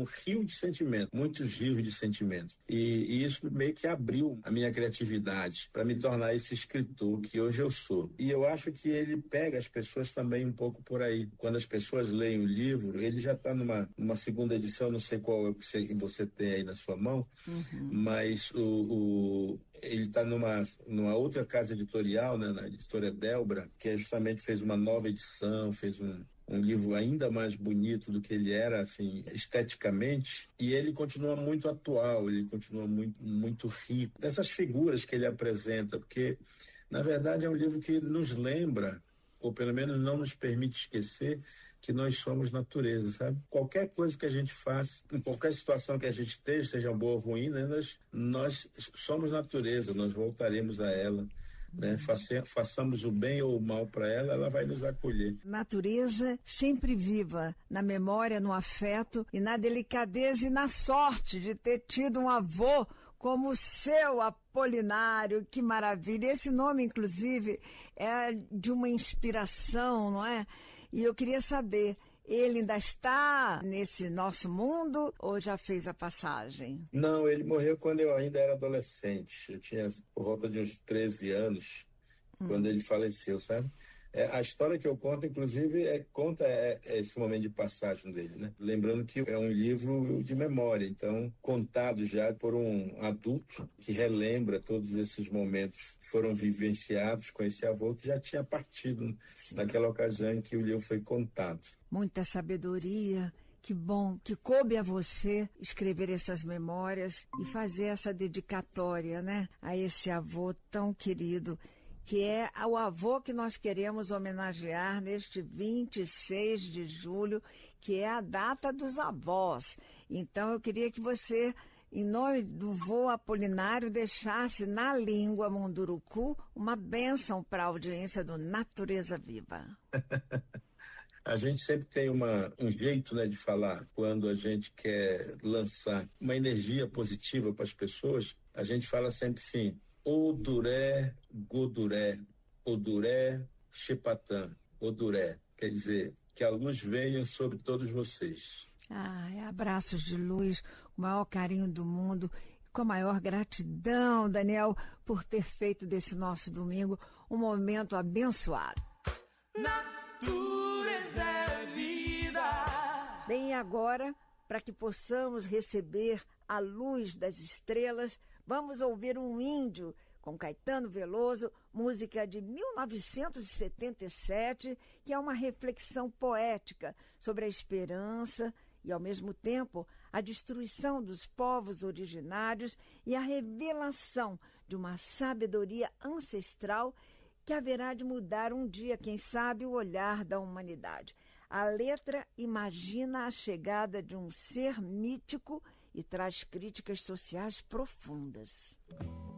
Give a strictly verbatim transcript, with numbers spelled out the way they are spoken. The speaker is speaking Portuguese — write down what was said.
um rio de sentimento, muitos rios de sentimento. E, e isso meio que abriu a minha criatividade para me tornar esse escritor que hoje eu sou. E eu acho que ele pega as pessoas também um pouco por aí. Quando as pessoas leem o livro, ele já está numa, numa segunda edição, não sei qual é o que você, que você tem aí na sua mão, uhum. mas o, o, ele está numa, numa outra casa editorial, né, na editora Delbra, que justamente fez uma nova edição, fez um um livro ainda mais bonito do que ele era, assim, esteticamente, e ele continua muito atual, ele continua muito, muito rico dessas figuras que ele apresenta, porque, na verdade, é um livro que nos lembra, ou pelo menos não nos permite esquecer, que nós somos natureza, sabe? Qualquer coisa que a gente faça, em qualquer situação que a gente esteja, seja boa ou ruim, né, nós, nós somos natureza, nós voltaremos a ela. Né? Faça, façamos o bem ou o mal para ela, ela vai nos acolher. Natureza sempre viva, na memória, no afeto e na delicadeza e na sorte de ter tido um avô como o seu, Apolinário. Que maravilha! Esse nome, inclusive, é de uma inspiração, não é? E eu queria saber, ele ainda está nesse nosso mundo ou já fez a passagem? Não, ele morreu quando eu ainda era adolescente. Eu tinha por volta de uns treze anos, hum. quando ele faleceu, sabe? É, a história que eu conto, inclusive, é, conta é, é esse momento de passagem dele, né? Lembrando que é um livro de memória, então, contado já por um adulto que relembra todos esses momentos que foram vivenciados com esse avô que já tinha partido Sim. naquela ocasião em que o livro foi contado. Muita sabedoria. Que bom que coube a você escrever essas memórias e fazer essa dedicatória, né, a esse avô tão querido, que é o avô que nós queremos homenagear neste vinte e seis de julho, que é a data dos avós. Então eu queria que você, em nome do vô Apolinário, deixasse na língua munduruku uma bênção para a audiência do Natureza Viva. A gente sempre tem uma, um jeito, né, de falar quando a gente quer lançar uma energia positiva para as pessoas. A gente fala sempre assim: Oduré, Goduré, Oduré, Chepatã, Oduré. Quer dizer, que a luz venha sobre todos vocês. Ah, é abraços de luz, o maior carinho do mundo, com a maior gratidão, Daniel, por ter feito desse nosso domingo um momento abençoado. Natureza é vida. Bem, e agora, para que possamos receber a luz das estrelas, vamos ouvir um índio com Caetano Veloso, música de mil novecentos e setenta e sete, que é uma reflexão poética sobre a esperança e, ao mesmo tempo, a destruição dos povos originários e a revelação de uma sabedoria ancestral que haverá de mudar um dia, quem sabe, o olhar da humanidade. A letra imagina a chegada de um ser mítico e traz críticas sociais profundas.